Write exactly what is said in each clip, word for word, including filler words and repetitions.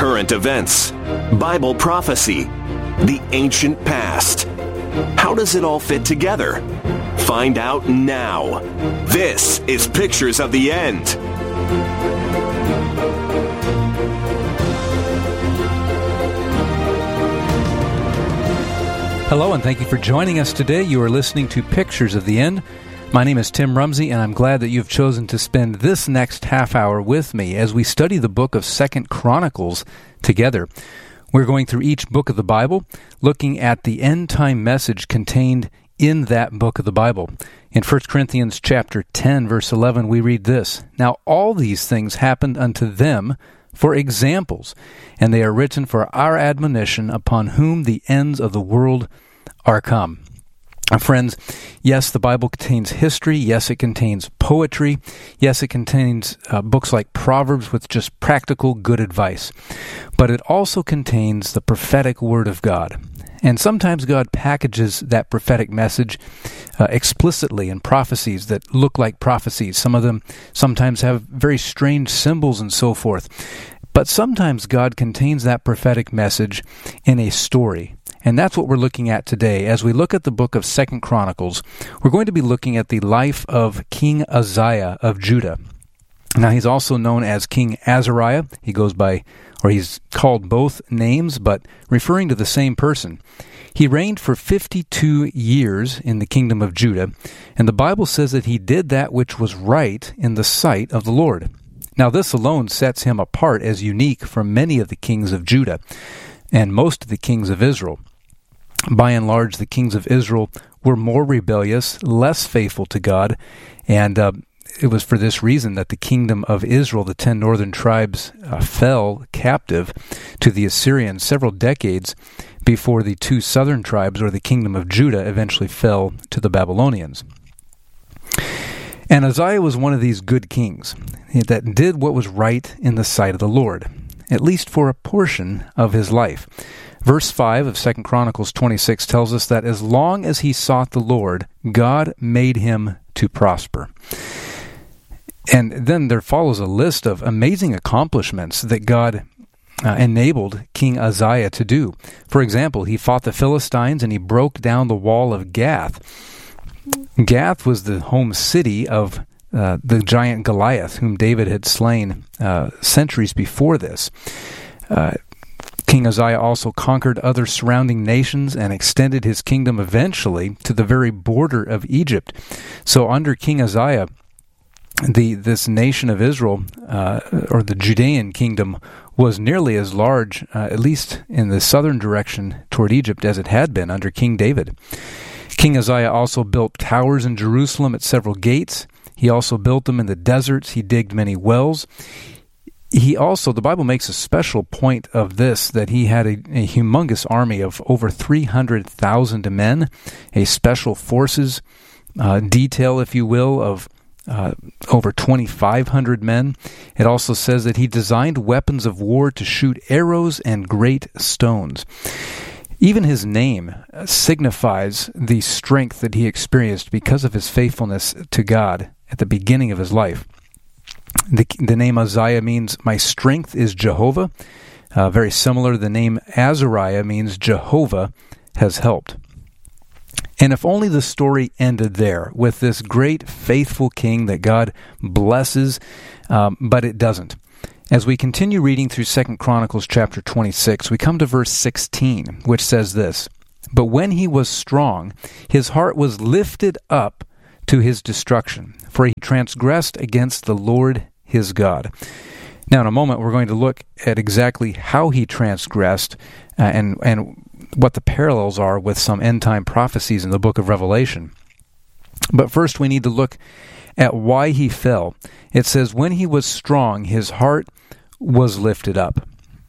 current events, Bible prophecy, the ancient past. How does it all fit together? Find out now. This is Pictures of the End. Hello, and thank you for joining us today. You are listening to Pictures of the End. My name is Tim Rumsey, and I'm glad that you've chosen to spend this next half hour with me as we study the book of Second Chronicles together. We're going through each book of the Bible, looking at the end-time message contained in that book of the Bible. In First Corinthians chapter ten, verse eleven, we read this, "Now all these things happened unto them for examples, and they are written for our admonition, upon whom the ends of the world are come." Uh, friends, yes, the Bible contains history. Yes, it contains poetry. Yes, it contains uh, books like Proverbs with just practical good advice. But it also contains the prophetic Word of God. And sometimes God packages that prophetic message uh, explicitly in prophecies that look like prophecies. Some of them sometimes have very strange symbols and so forth. But sometimes God contains that prophetic message in a story. And that's what we're looking at today. As we look at the book of Second Chronicles, we're going to be looking at the life of King Uzziah of Judah. Now, he's also known as King Azariah. He goes by, or he's called both names, but referring to the same person. He reigned for fifty-two years in the kingdom of Judah, and the Bible says that he did that which was right in the sight of the Lord. Now, this alone sets him apart as unique from many of the kings of Judah and most of the kings of Israel. By and large, the kings of Israel were more rebellious, less faithful to God, and uh, it was for this reason that the kingdom of Israel, the ten northern tribes, uh, fell captive to the Assyrians several decades before the two southern tribes, or the kingdom of Judah, eventually fell to the Babylonians. And Uzziah was one of these good kings that did what was right in the sight of the Lord, at least for a portion of his life. Verse five of Second Chronicles twenty-six tells us that as long as he sought the Lord, God made him to prosper. And then there follows a list of amazing accomplishments that God uh, enabled King Uzziah to do. For example, he fought the Philistines and he broke down the wall of Gath. Gath was the home city of uh, the giant Goliath, whom David had slain uh, centuries before this. Uh, King Uzziah also conquered other surrounding nations and extended his kingdom eventually to the very border of Egypt. So under King Uzziah, the this nation of Israel, uh, or the Judean kingdom, was nearly as large, uh, at least in the southern direction toward Egypt, as it had been under King David. King Uzziah also built towers in Jerusalem at several gates. He also built them in the deserts. He digged many wells. He also, the Bible makes a special point of this, that he had a, a humongous army of over three hundred thousand men, a special forces uh, detail, if you will, of uh, over twenty-five hundred men. It also says that he designed weapons of war to shoot arrows and great stones. Even his name signifies the strength that he experienced because of his faithfulness to God at the beginning of his life. The, the name Uzziah means, "My strength is Jehovah." Uh, very similar, the name Azariah means Jehovah has helped. And if only the story ended there, with this great faithful king that God blesses, um, but it doesn't. As we continue reading through Second Chronicles chapter twenty-six, we come to verse sixteen, which says this, "But when he was strong, his heart was lifted up to his destruction, for he transgressed against the Lord his God." Now, in a moment, we're going to look at exactly how he transgressed uh, and, and what the parallels are with some end-time prophecies in the book of Revelation. But first, we need to look at why he fell. It says, when he was strong, his heart was lifted up.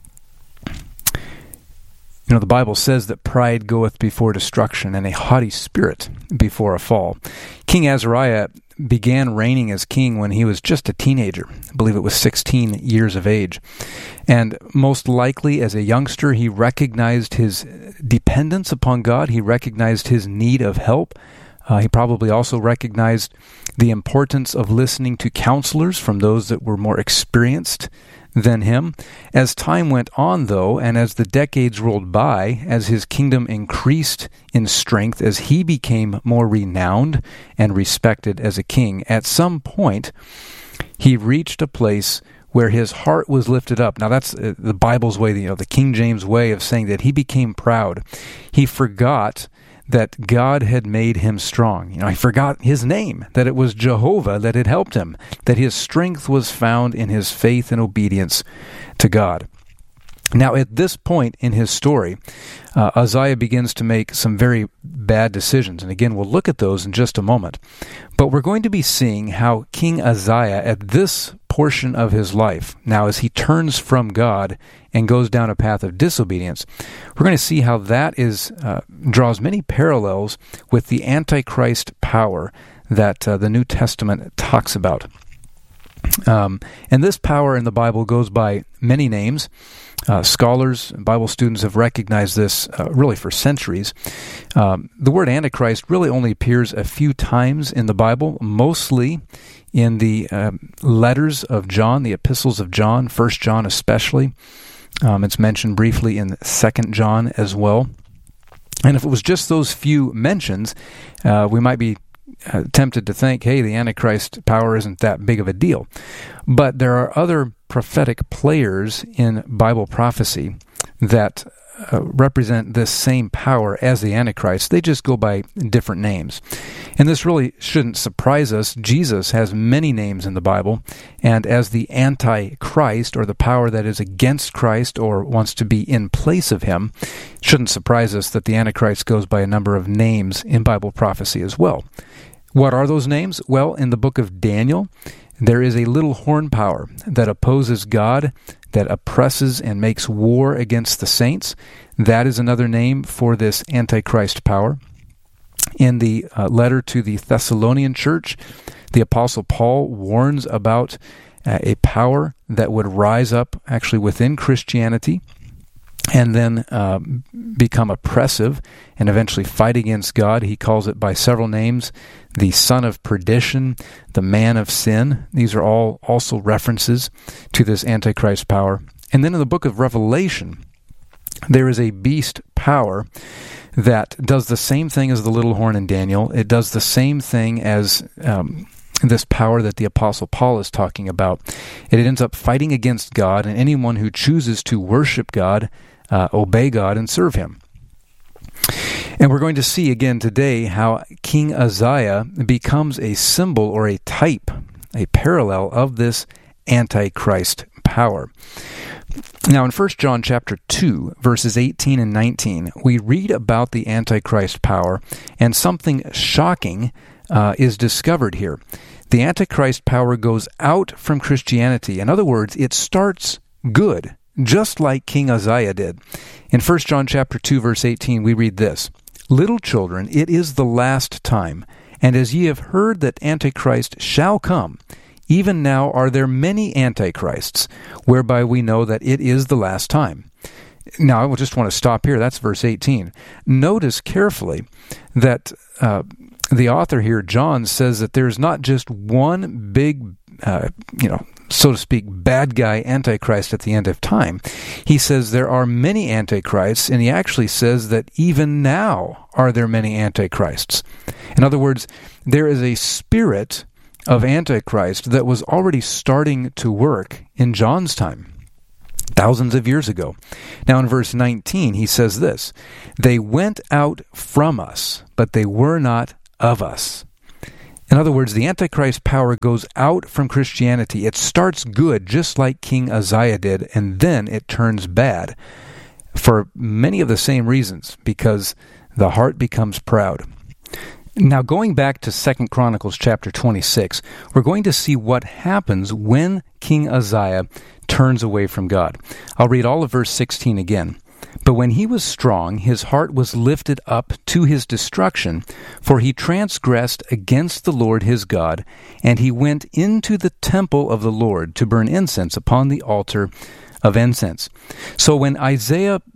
You know, the Bible says that pride goeth before destruction, and a haughty spirit before a fall. King Azariah began reigning as king when he was just a teenager. I believe it was sixteen years of age. And most likely, as a youngster, he recognized his dependence upon God. He recognized his need of help. Uh, he probably also recognized the importance of listening to counselors from those that were more experienced than him. As time went on, though, and as the decades rolled by, as his kingdom increased in strength, as he became more renowned and respected as a king, at some point, he reached a place where his heart was lifted up. Now, that's uh, the Bible's way, you know, the King James way of saying that he became proud. He forgot that God had made him strong. You know, he forgot his name, that it was Jehovah that had helped him, that his strength was found in his faith and obedience to God. Now, at this point in his story, uh, Uzziah begins to make some very bad decisions. And again, we'll look at those in just a moment. But we're going to be seeing how King Uzziah, at this portion of his life, now as he turns from God and goes down a path of disobedience, we're going to see how that is uh, draws many parallels with the Antichrist power that uh, the New Testament talks about. Um, and this power in the Bible goes by many names. Uh, scholars, Bible students have recognized this uh, really for centuries. Um, the word Antichrist really only appears a few times in the Bible, mostly in the uh, letters of John, the epistles of John, First John especially. Um, it's mentioned briefly in Second John as well. And if it was just those few mentions, uh, we might be uh, tempted to think, hey, the Antichrist power isn't that big of a deal. But there are other prophetic players in Bible prophecy that uh, represent this same power as the Antichrist. They just go by different names. And this really shouldn't surprise us. Jesus has many names in the Bible, and as the Antichrist, or the power that is against Christ or wants to be in place of him, it shouldn't surprise us that the Antichrist goes by a number of names in Bible prophecy as well. What are those names? Well, in the book of Daniel, there is a little horn power that opposes God, that oppresses and makes war against the saints. That is another name for this Antichrist power. In the uh, letter to the Thessalonian church, the Apostle Paul warns about uh, a power that would rise up actually within Christianity and then uh, become oppressive and eventually fight against God. He calls it by several names: the son of perdition, the man of sin. These are all also references to this Antichrist power. And then in the book of Revelation, there is a beast power that does the same thing as the little horn in Daniel. It does the same thing as um, this power that the Apostle Paul is talking about. It ends up fighting against God and anyone who chooses to worship God, uh, obey God, and serve him. And we're going to see again today how King Uzziah becomes a symbol or a type, a parallel of this Antichrist power. Now in First John chapter two, verses eighteen and nineteen, we read about the Antichrist power, and something shocking uh, is discovered here. The Antichrist power goes out from Christianity. In other words, it starts good, just like King Uzziah did. In First John chapter two, verse eighteen, we read this: "Little children, it is the last time, and as ye have heard that Antichrist shall come, even now are there many antichrists, whereby we know that it is the last time." Now, I just want to stop here. That's verse eighteen. Notice carefully that uh, the author here, John, says that there's not just one big, uh, you know, so to speak, bad guy antichrist at the end of time. He says there are many antichrists, and he actually says that even now are there many antichrists. In other words, there is a spirit of Antichrist that was already starting to work in John's time, thousands of years ago. Now in verse nineteen, he says this: "They went out from us, but they were not of us." In other words, the Antichrist power goes out from Christianity. It starts good, just like King Uzziah did, and then it turns bad for many of the same reasons, because the heart becomes proud. Now, going back to Second Chronicles chapter twenty-six, we're going to see what happens when King Uzziah turns away from God. I'll read all of verse sixteen again. "But when he was strong, his heart was lifted up to his destruction, for he transgressed against the Lord his God, and he went into the temple of the Lord to burn incense upon the altar of incense." So when Isaiah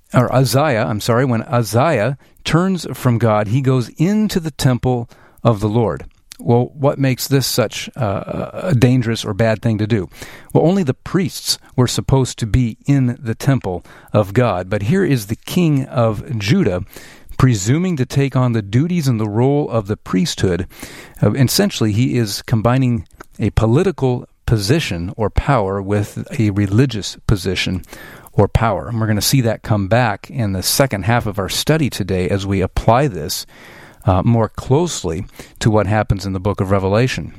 or Uzziah, I'm sorry, when Uzziah turns from God, he goes into the temple of the Lord. Well, what makes this such uh, a dangerous or bad thing to do? Well, only the priests were supposed to be in the temple of God. But here is the king of Judah presuming to take on the duties and the role of the priesthood. Uh, essentially, he is combining a political position or power with a religious position or power. And we're going to see that come back in the second half of our study today as we apply this Uh, more closely to what happens in the book of Revelation.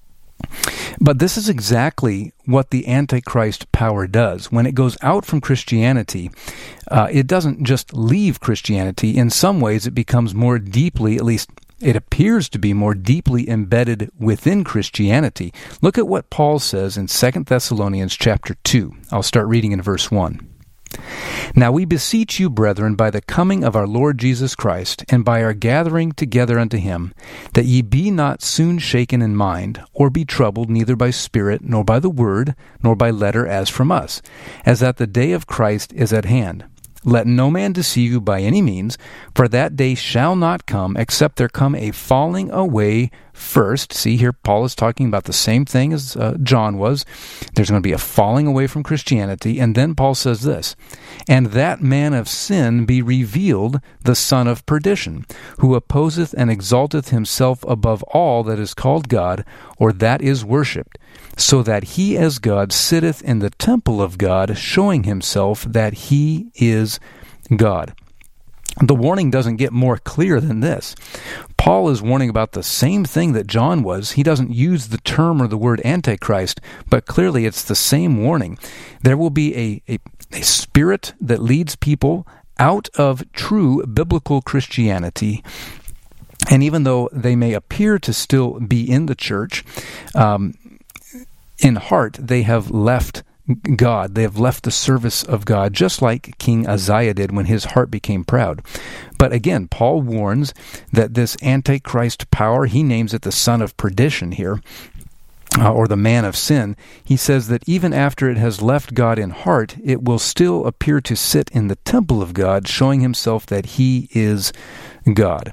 But this is exactly what the Antichrist power does. When it goes out from Christianity, uh, it doesn't just leave Christianity. In some ways, it becomes more deeply, at least it appears to be more deeply embedded within Christianity. Look at what Paul says in Second Thessalonians chapter two. I'll start reading in verse one. Now we beseech you, brethren, by the coming of our Lord Jesus Christ, and by our gathering together unto him, that ye be not soon shaken in mind, or be troubled neither by spirit, nor by the word, nor by letter as from us, as that the day of Christ is at hand. Let no man deceive you by any means, for that day shall not come, except there come a falling away first. See, here Paul is talking about the same thing as uh, John was. There's going to be a falling away from Christianity. And then Paul says this, and that man of sin be revealed, the son of perdition, who opposeth and exalteth himself above all that is called God, or that is worshipped, so that he as God sitteth in the temple of God, showing himself that he is God. The warning doesn't get more clear than this. Paul is warning about the same thing that John was. He doesn't use the term or the word Antichrist, but clearly it's the same warning. There will be a, a, a spirit that leads people out of true biblical Christianity. And even though they may appear to still be in the church, um, in heart they have left God. They have left the service of God, just like King Uzziah did when his heart became proud. But again, Paul warns that this Antichrist power, he names it the son of perdition here, uh, or the man of sin. He says that even after it has left God in heart, it will still appear to sit in the temple of God, showing himself that he is God.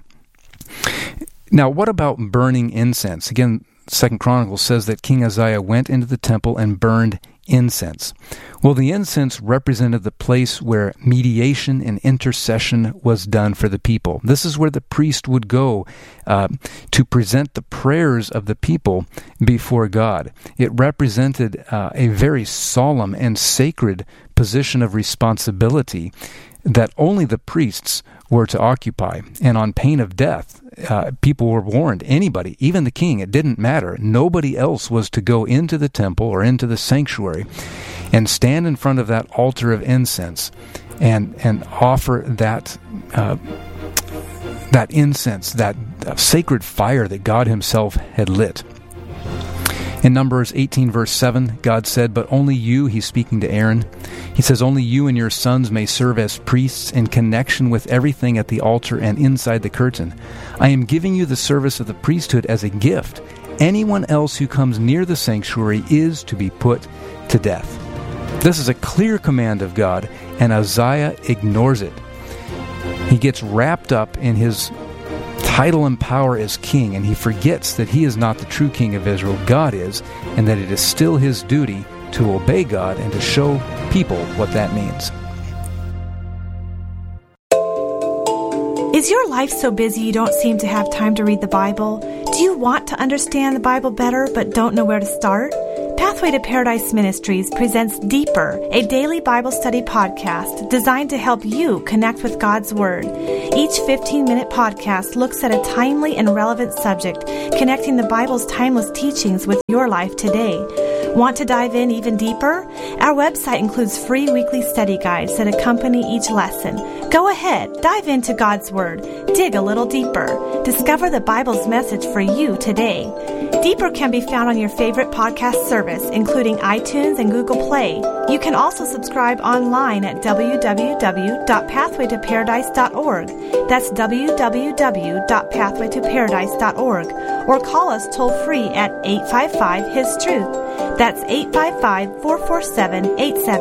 Now, what about burning incense? Again, Second Chronicles says that King Uzziah went into the temple and burned incense. Well, the incense represented the place where mediation and intercession was done for the people. This is where the priest would go uh, to present the prayers of the people before God. It represented uh, a very solemn and sacred position of responsibility that only the priests were to occupy. And on pain of death, uh, people were warned, anybody, even the king, it didn't matter. Nobody else was to go into the temple or into the sanctuary and stand in front of that altar of incense and and offer that uh, that incense, that uh, sacred fire that God himself had lit. In Numbers eighteen, verse seven, God said, but only you, he's speaking to Aaron, he says, only you and your sons may serve as priests in connection with everything at the altar and inside the curtain. I am giving you the service of the priesthood as a gift. Anyone else who comes near the sanctuary is to be put to death. This is a clear command of God, and Uzziah ignores it. He gets wrapped up in his title and power as king, and he forgets that he is not the true king of Israel, God is, and that it is still his duty to obey God and to show people what that means. Is your life so busy you don't seem to have time to read the Bible? Do you want to understand the Bible better but don't know where to start? Pathway to Paradise Ministries presents Deeper, a daily Bible study podcast designed to help you connect with God's Word. Each fifteen-minute podcast looks at a timely and relevant subject, connecting the Bible's timeless teachings with your life today. Want to dive in even deeper? Our website includes free weekly study guides that accompany each lesson. Go ahead, dive into God's Word, dig a little deeper, discover the Bible's message for you today. Deeper can be found on your favorite podcast service, including iTunes and Google Play. You can also subscribe online at w w w dot pathway to paradise dot org. That's w w w dot pathway to paradise dot org. Or call us toll-free at eight five five, H I S Truth. That's eight five five, four four seven, eight seven